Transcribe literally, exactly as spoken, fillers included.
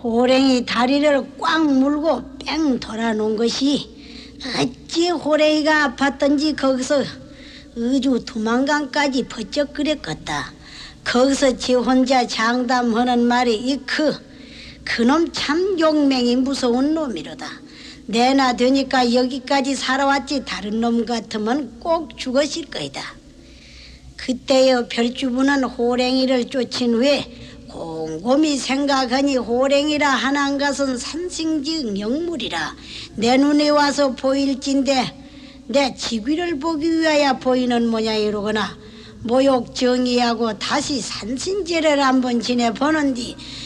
호랭이 다리를 꽉 물고 뺑 돌아놓은 것이 어찌 호랭이가 아팠던지 거기서 어주 두만강까지 버쩍 그랬겠다. 거기서 지 혼자 장담하는 말이 이크 그놈 참 용맹이 무서운 놈이로다. 내나 되니까 여기까지 살아왔지 다른 놈 같으면 꼭 죽었을 거이다. 그때여 별주부는 호랭이를 쫓은 후에 곰곰이 생각하니 호랭이라 하는 것은 산승지응 영물이라 내 눈에 와서 보일진데 내 직위를 보기 위하여 보이는 모양이로구나. 모욕 정의하고 다시 산신제를 한번 지내보는디